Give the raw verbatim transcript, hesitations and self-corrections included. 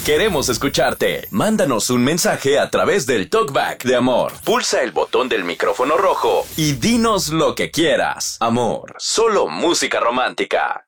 Queremos escucharte. Mándanos un mensaje a través del TalkBack de Amor. Pulsa el botón del micrófono rojo y dinos lo que quieras. Amor, solo música romántica.